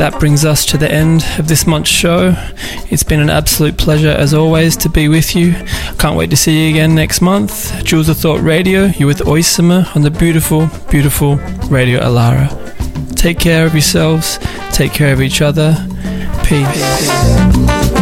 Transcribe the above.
that brings us to the end of this month's show. It's been an absolute pleasure as always to be with you. Can't wait to see you again next month. Jewels of Thought Radio, you're with Oysama on the beautiful, beautiful Radio Alara. Take care of yourselves, take care of each other. Peace.